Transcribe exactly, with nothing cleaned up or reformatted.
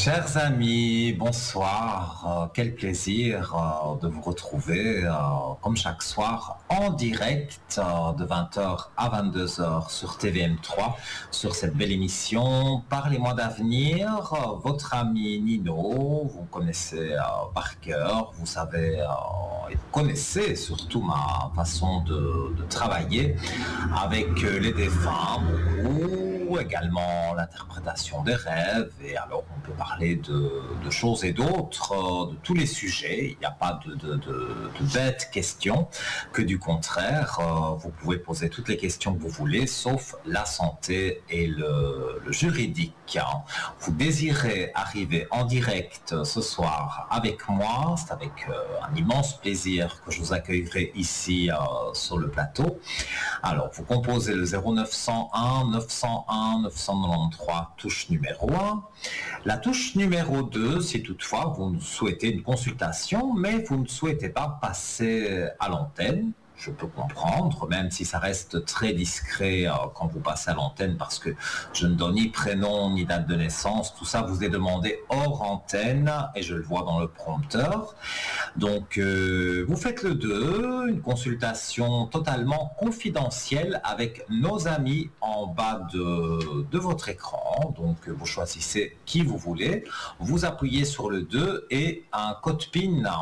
Chers amis, bonsoir. Euh, quel plaisir euh, de vous retrouver euh, comme chaque soir en direct euh, de vingt heures à vingt-deux heures sur T V M trois sur cette belle émission Parlez-moi d'avenir. Euh, votre ami Nino, vous connaissez euh, par cœur, vous savez euh, et vous connaissez surtout ma façon de, de travailler avec euh, les défunts, beaucoup, également l'interprétation des rêves, et alors on peut parler de, de choses et d'autres, euh, de tous les sujets. Il n'y a pas de, de, de, de bêtes questions, que du contraire, euh, vous pouvez poser toutes les questions que vous voulez, sauf la santé et le, le juridique. Vous désirez arriver en direct ce soir avec moi, c'est avec euh, un immense plaisir que je vous accueillerai ici euh, sur le plateau. Alors, vous composez le zéro neuf cent un neuf cent un neuf cent quatre-vingt-treize, touche numéro un. La touche numéro deux, si toutefois vous souhaitez une consultation, mais vous ne souhaitez pas passer à l'antenne. Je peux comprendre, même si ça reste très discret euh, quand vous passez à l'antenne, parce que je ne donne ni prénom ni date de naissance. Tout ça vous est demandé hors antenne, et je le vois dans le prompteur. Donc, euh, vous faites le deux, une consultation totalement confidentielle avec nos amis en bas de, de votre écran. Donc, vous choisissez qui vous voulez, vous appuyez sur le deux et un code PIN